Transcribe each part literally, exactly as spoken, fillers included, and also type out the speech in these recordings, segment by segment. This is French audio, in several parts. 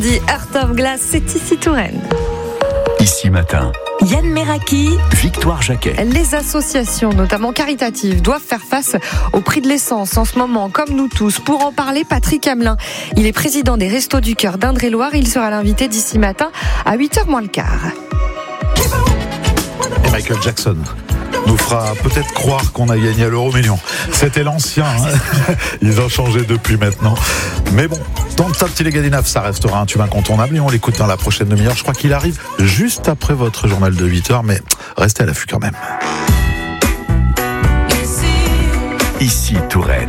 Dit Heart of Glass, c'est ici Touraine. Ici matin. Yann Meraki, Victoire Jacquet. Les associations, notamment caritatives, doivent faire face au prix de l'essence en ce moment, comme nous tous. Pour en parler, Patrick Hamelin, il est président des Restos du Cœur d'Indre-et-Loire. Il sera l'invité d'ici matin à huit heures moins le quart. Et Michael Jackson nous fera peut-être croire qu'on a gagné à l'euro million. C'était l'ancien, hein. Ils ont changé depuis maintenant. Mais bon, Don't Stop Till You Get Enough, ça restera un tube incontournable et on l'écoute dans la prochaine demi-heure. Je crois qu'il arrive juste après votre journal de huit heures, mais restez à l'affût quand même. Ici Touraine.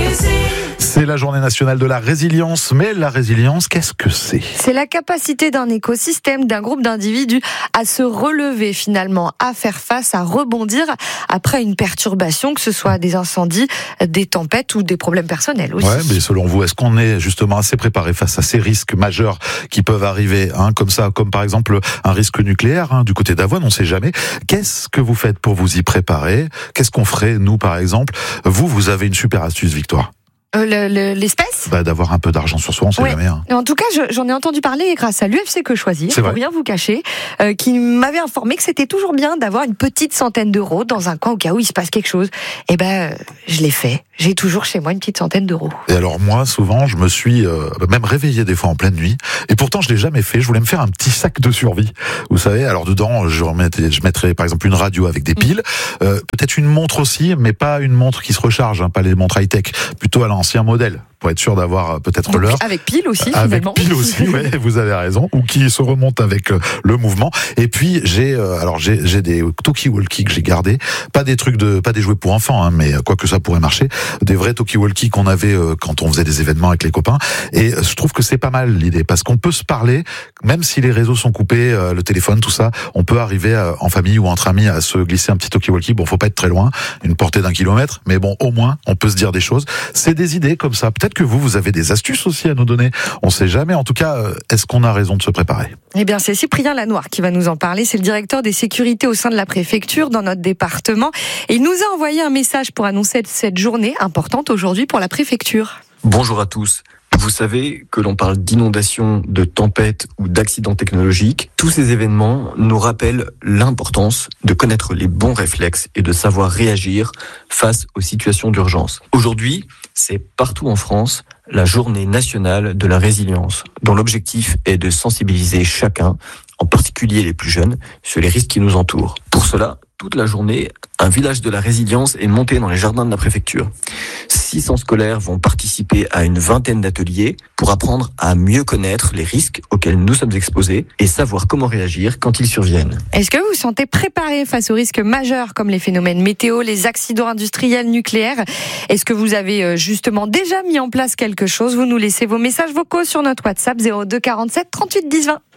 C'est la journée nationale de la résilience, mais la résilience, qu'est-ce que c'est ? C'est la capacité d'un écosystème, d'un groupe d'individus à se relever finalement, à faire face, à rebondir après une perturbation, que ce soit des incendies, des tempêtes ou des problèmes personnels aussi. Ouais, mais selon vous, est-ce qu'on est justement assez préparé face à ces risques majeurs qui peuvent arriver, hein, comme ça, comme par exemple un risque nucléaire, hein, du côté d'Avoine, on ne sait jamais. Qu'est-ce que vous faites pour vous y préparer ? Qu'est-ce qu'on ferait, nous, par exemple ? Vous, vous avez une super astuce, Victoire. Euh, le, le, l'espèce bah, d'avoir un peu d'argent sur soi, on sait ouais. jamais. Hein. En tout cas, je, j'en ai entendu parler grâce à l'U F C Que Choisir, c'est pour vrai. rien vous cacher, euh, qui m'avait informé que c'était toujours bien d'avoir une petite centaine d'euros dans un coin au cas où il se passe quelque chose. Et ben, euh, je l'ai fait. J'ai toujours chez moi une petite centaine d'euros. Et alors moi, souvent, je me suis euh, même réveillé des fois en pleine nuit. Et pourtant, je l'ai jamais fait. Je voulais me faire un petit sac de survie. Vous savez, alors dedans, je remettais, je mettrais par exemple une radio avec des piles, euh, peut-être une montre aussi, mais pas une montre qui se recharge, hein, pas les montres high-tech, plutôt à l'ancien modèle, pour être sûr d'avoir peut-être Donc, l'heure. Avec pile aussi, avec finalement. Avec pile aussi, ouais, vous avez raison, ou qui se remonte avec euh, le mouvement. Et puis j'ai, euh, alors j'ai, j'ai des talkie-walkie que j'ai gardés, pas des trucs de, pas des jouets pour enfants, hein, mais quoi que ça pourrait marcher, des vrais talkie-walkie qu'on avait euh, quand on faisait des événements avec les copains. Et euh, je trouve que c'est pas mal l'idée, parce qu'on peut se parler, même si les réseaux sont coupés, euh, le téléphone, tout ça, on peut arriver euh, en famille ou entre amis à se glisser un petit talkie-walkie. Bon, faut pas être très loin, une portée d'un kilomètre, mais bon, au moins, on peut se dire des choses. C'est des idées comme ça. Peut-être que vous, vous avez des astuces aussi à nous donner. On sait jamais. En tout cas, est-ce qu'on a raison de se préparer ? Eh bien, c'est Cyprien Lanoir qui va nous en parler. C'est le directeur des sécurités au sein de la préfecture dans notre département. Et il nous a envoyé un message pour annoncer cette journée importante aujourd'hui pour la préfecture. Bonjour à tous. Vous savez que l'on parle d'inondations, de tempêtes ou d'accidents technologiques. Tous ces événements nous rappellent l'importance de connaître les bons réflexes et de savoir réagir face aux situations d'urgence. Aujourd'hui, c'est partout en France la journée nationale de la résilience, dont l'objectif est de sensibiliser chacun, en particulier les plus jeunes, sur les risques qui nous entourent. Pour cela, toute la journée, un village de la résilience est monté dans les jardins de la préfecture. six cents scolaires vont participer à une vingtaine d'ateliers pour apprendre à mieux connaître les risques auxquels nous sommes exposés et savoir comment réagir quand ils surviennent. Est-ce que vous vous sentez préparé face aux risques majeurs comme les phénomènes météo, les accidents industriels, nucléaires ? Est-ce que vous avez justement déjà mis en place quelque chose ? Vous nous laissez vos messages vocaux sur notre WhatsApp zéro deux quarante-sept trente-huit dix vingt.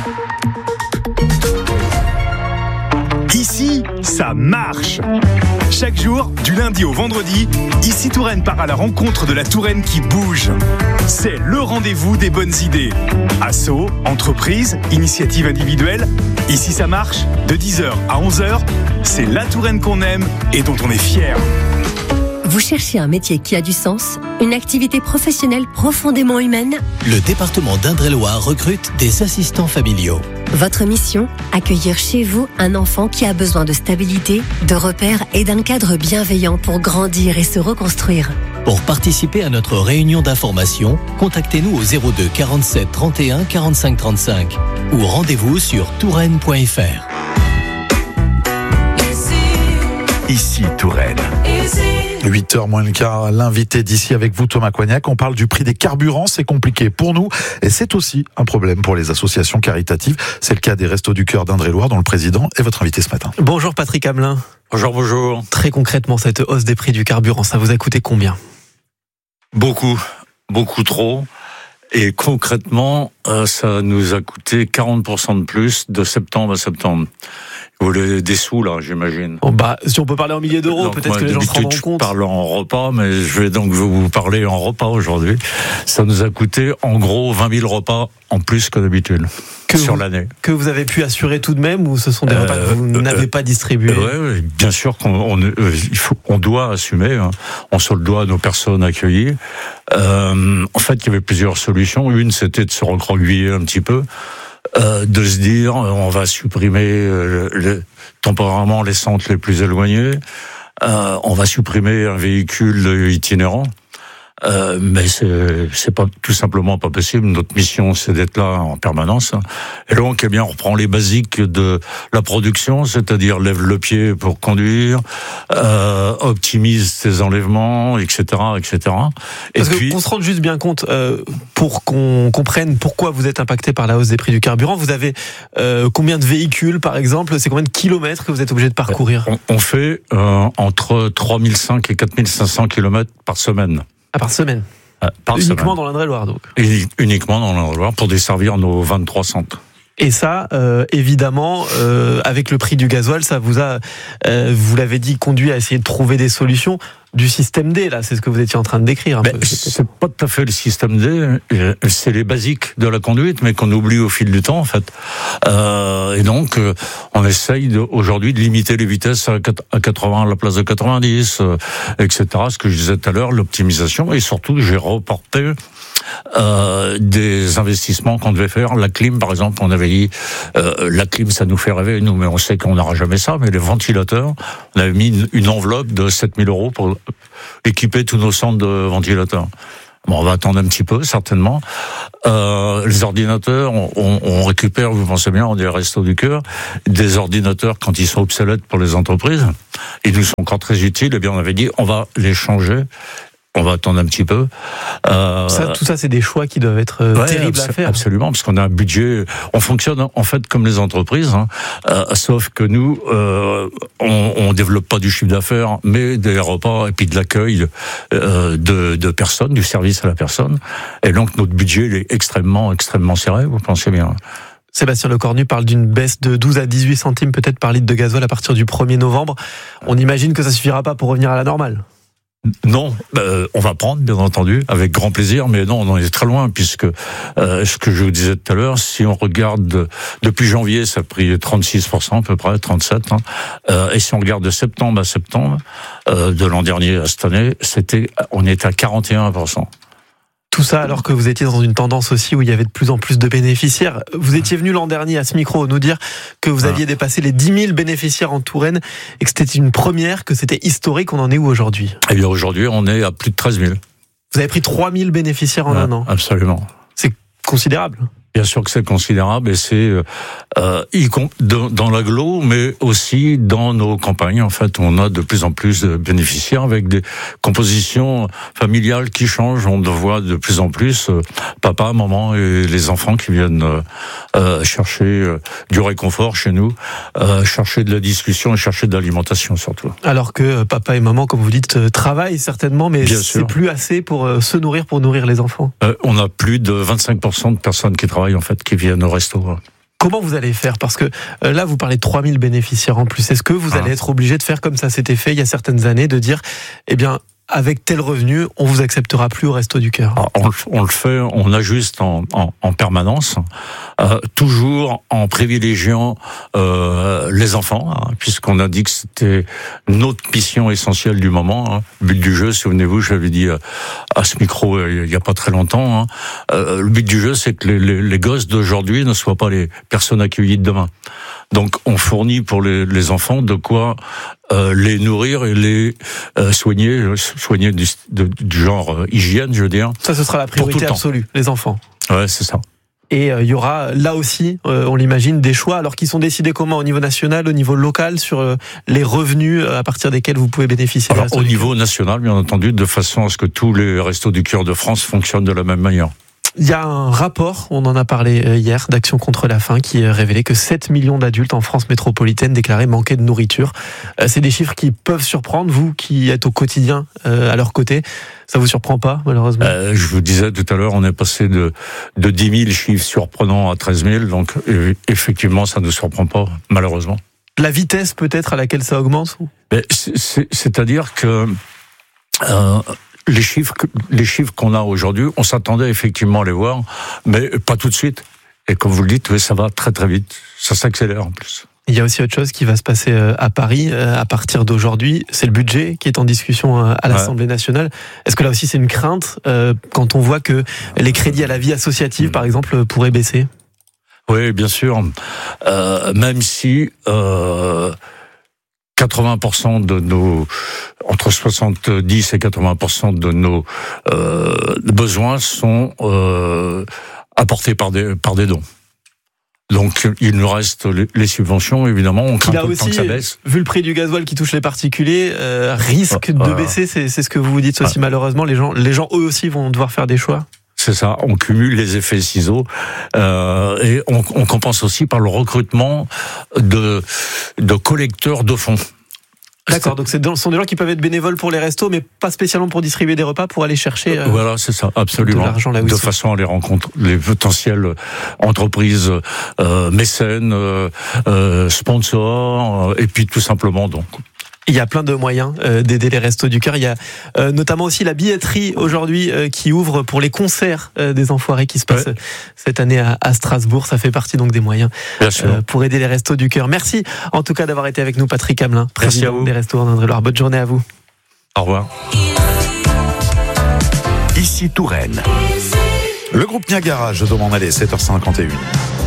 Ici, ça marche. Chaque jour, du lundi au vendredi, Ici Touraine part à la rencontre de la Touraine qui bouge. C'est le rendez-vous des bonnes idées. Assos, entreprises, initiatives individuelles. Ici, ça marche. De dix heures à onze heures, c'est la Touraine qu'on aime et dont on est fier. Vous cherchez un métier qui a du sens, une activité professionnelle profondément humaine ? Le département d'Indre-et-Loire recrute des assistants familiaux. Votre mission ? Accueillir chez vous un enfant qui a besoin de stabilité, de repères et d'un cadre bienveillant pour grandir et se reconstruire. Pour participer à notre réunion d'information, contactez-nous au zéro deux quarante-sept trente et un quarante-cinq trente-cinq ou rendez-vous sur touraine point f r. Ici Touraine. huit heures moins le quart, l'invité d'ici avec vous, Thomas Coignac. On parle du prix des carburants, c'est compliqué pour nous et c'est aussi un problème pour les associations caritatives. C'est le cas des Restos du Cœur d'Indre-et-Loire dont le président est votre invité ce matin. Bonjour Patrick Hamelin. Bonjour, bonjour. Très concrètement, cette hausse des prix du carburant, ça vous a coûté combien ? Beaucoup, beaucoup trop. Et concrètement, ça nous a coûté quarante pour cent de plus de septembre à septembre. Vous voulez des sous, là, j'imagine. Oh bah, si on peut parler en milliers d'euros, donc peut-être moi, que les gens se rendront compte. Je parle en repas, mais je vais donc vous parler en repas aujourd'hui. Ça nous a coûté, en gros, vingt mille repas en plus que d'habitude que sur vous, l'année. Que vous avez pu assurer tout de même, ou ce sont des repas euh, que vous euh, n'avez pas distribués? Oui, ouais, bien sûr qu'on on, euh, il faut, on doit assumer, hein. On se le doit à nos personnes accueillies. Euh, en fait, il y avait plusieurs solutions. Une, c'était de se recroqueviller un petit peu, euh, de se dire on va supprimer euh, le, temporairement les centres les plus éloignés, euh, on va supprimer un véhicule itinérant. Euh, mais c'est, c'est pas tout simplement pas possible. Notre mission, c'est d'être là en permanence. Et donc, eh bien, on reprend les basiques de la production, c'est-à-dire lève le pied pour conduire, euh, optimise ses enlèvements, et cetera, et cetera. Et Parce puis, que qu'on se rende juste bien compte, euh, pour qu'on comprenne pourquoi vous êtes impacté par la hausse des prix du carburant. Vous avez euh, combien de véhicules, par exemple? C'est combien de kilomètres que vous êtes obligé de parcourir? On, on fait euh, entre trois mille cinq cents et quatre mille cinq cents kilomètres par semaine. Ah, par semaine. Euh, par Uniquement semaine. dans l'Indre-et-Loire, donc. Et uniquement dans l'Indre-et-Loire pour desservir nos vingt-trois centres. Et ça, euh, évidemment, euh, avec le prix du gasoil, ça vous a, euh, vous l'avez dit, conduit à essayer de trouver des solutions du système D. Là, c'est ce que vous étiez en train de décrire. Un ben, peu. C'est pas tout à fait le système D. C'est les basiques de la conduite, mais qu'on oublie au fil du temps, en fait. Euh, et donc, euh, on essaye de, aujourd'hui de limiter les vitesses à quatre-vingts à la place de quatre-vingt-dix, euh, et cetera. Ce que je disais tout à l'heure, l'optimisation, et surtout, j'ai reporté Euh, des investissements qu'on devait faire. La clim, par exemple, on avait dit euh, la clim, ça nous fait rêver, nous, mais on sait qu'on n'aura jamais ça. Mais les ventilateurs, on avait mis une, une enveloppe de sept mille euros pour équiper tous nos centres de ventilateurs. Bon, on va attendre un petit peu, certainement. Euh, les ordinateurs, on, on, on récupère, vous pensez bien, on dit Restos du Cœur, des ordinateurs quand ils sont obsolètes pour les entreprises. Ils nous sont encore très utiles. Eh bien, on avait dit, on va les changer. On va attendre un petit peu. Euh... Ça, tout ça, c'est des choix qui doivent être euh, ouais, terribles abso- à faire. Absolument, parce qu'on a un budget. On fonctionne en fait comme les entreprises, hein, euh, sauf que nous, euh, on, on développe pas du chiffre d'affaires, mais des repas et puis de l'accueil euh, de, de personnes, du service à la personne. Et donc notre budget il est extrêmement, extrêmement serré. Vous pensez bien. Sébastien Lecornu parle d'une baisse de douze à dix-huit centimes peut-être par litre de gasoil à partir du premier novembre. On imagine que ça suffira pas pour revenir à la normale. Non, euh, on va prendre, bien entendu, avec grand plaisir, mais non, on en est très loin, puisque euh, ce que je vous disais tout à l'heure, si on regarde depuis janvier, ça a pris trente-six pour cent à peu près, trente-sept pour cent, hein, euh, et si on regarde de septembre à septembre, euh, de l'an dernier à cette année, c'était, on était à quarante et un pour cent. Tout ça alors que vous étiez dans une tendance aussi où il y avait de plus en plus de bénéficiaires. Vous étiez venu l'an dernier à ce micro nous dire que vous aviez dépassé les dix mille bénéficiaires en Touraine et que c'était une première, que c'était historique. On en est où aujourd'hui ? Eh bien aujourd'hui, on est à plus de treize mille. Vous avez pris trois mille bénéficiaires en ouais, un an. Absolument. C'est considérable. Bien sûr que c'est considérable et c'est euh, dans l'agglo, mais aussi dans nos campagnes. En fait, on a de plus en plus de bénéficiaires avec des compositions familiales qui changent. On voit de plus en plus euh, papa, maman et les enfants qui viennent euh, chercher euh, du réconfort chez nous, euh, chercher de la discussion et chercher de l'alimentation surtout. Alors que papa et maman, comme vous dites, travaillent certainement, mais Bien c'est sûr. plus assez pour euh, se nourrir, pour nourrir les enfants. Euh, on a plus de vingt-cinq pour cent de personnes qui travaillent en fait, qui viennent au resto. Comment vous allez faire ? Parce que euh, là, vous parlez de trois mille bénéficiaires en plus. Est-ce que vous ah. allez être obligé de faire comme ça s'était fait il y a certaines années, de dire, eh bien, avec tel revenu, on vous acceptera plus au Resto du Cœur ? on, on le fait, on ajuste en, en, en permanence, euh, toujours en privilégiant euh, les enfants, hein, puisqu'on a dit que c'était notre mission essentielle du moment. Hein. Le but du jeu, souvenez-vous, je l'avais dit à, à ce micro euh, il y a pas très longtemps, hein, euh, le but du jeu, c'est que les, les, les gosses d'aujourd'hui ne soient pas les personnes accueillies de demain. Donc on fournit pour les, les enfants de quoi euh, les nourrir et les euh, soigner, soigner du, de, du genre euh, hygiène, je veux dire. Ça, ce sera la priorité absolue, les enfants. Ouais, c'est ça. Et il euh, y aura là aussi, euh, on l'imagine, des choix, alors qu'ils sont décidés comment ? Au niveau national, au niveau local, sur euh, les revenus à partir desquels vous pouvez bénéficier ? Alors, au niveau national, bien entendu, de façon à ce que tous les restos du cœur de France fonctionnent de la même manière. Il y a un rapport, on en a parlé hier, d'Action contre la faim, qui révélait que sept millions d'adultes en France métropolitaine déclaraient manquer de nourriture. C'est des chiffres qui peuvent surprendre, vous qui êtes au quotidien à leur côté. Ça vous surprend pas, malheureusement ? euh, Je vous disais tout à l'heure, on est passé de, de dix mille chiffres surprenants à treize mille, donc effectivement, ça ne nous surprend pas, malheureusement. La vitesse peut-être à laquelle ça augmente ? Mais c'est, c'est, c'est-à-dire que... Euh, les chiffres, les chiffres qu'on a aujourd'hui, on s'attendait effectivement à les voir, mais pas tout de suite. Et comme vous le dites, ça va très très vite. Ça s'accélère en plus. Il y a aussi autre chose qui va se passer à Paris à partir d'aujourd'hui. C'est le budget qui est en discussion à l'Assemblée nationale. Est-ce que là aussi c'est une crainte quand on voit que les crédits à la vie associative, mmh. par exemple, pourraient baisser ? Oui, bien sûr. Euh, même si euh, quatre-vingts pour cent de nos, entre soixante-dix et quatre-vingts pour cent de nos euh, besoins sont euh, apportés par des par des dons. Donc il nous reste les, les subventions, évidemment, on craint tout le temps que ça baisse. Vu le prix du gasoil qui touche les particuliers, euh, risque de baisser, c'est, c'est ce que vous vous dites aussi. Malheureusement, les gens, les gens eux aussi vont devoir faire des choix. C'est ça, on cumule les effets ciseaux euh, et on, on compense aussi par le recrutement de, de collecteurs de fonds. D'accord, donc ce sont des gens qui peuvent être bénévoles pour les restos, mais pas spécialement pour distribuer des repas, pour aller chercher euh, voilà, c'est ça, absolument. de l'argent là où de ils façon sont. À les rencontrer, les potentielles entreprises euh, mécènes, euh, euh, sponsors, euh, et puis tout simplement donc. Il y a plein de moyens euh, d'aider les Restos du Cœur. Il y a euh, notamment aussi la billetterie aujourd'hui euh, qui ouvre pour les concerts euh, des Enfoirés qui se passent ouais. cette année à, à Strasbourg. Ça fait partie donc des moyens euh, pour aider les Restos du Cœur. Merci en tout cas d'avoir été avec nous, Patrick Hamelin, président des Restos en Indre-et-Loire. Bonne journée à vous. Au revoir. Ici Touraine. Le groupe Niagara, je demande aller, sept heures cinquante et une.